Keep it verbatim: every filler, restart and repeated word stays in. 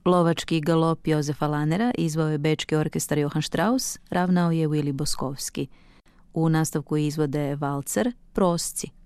Lovački galop Jozefa Lanera izveo je bečki orkestar Johann Strauss, ravnao je Willi Boskovski. U nastavku izvode valcer Prosci.